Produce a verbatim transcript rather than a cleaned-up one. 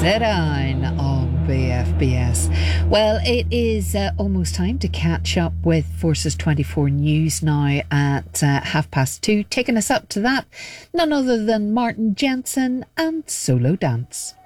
Sit Down on B F B S. Well, it is uh, almost time to catch up with Forces twenty-four News now at uh, half past two. Taking us up to that, none other than Martin Jensen and Solo Dance.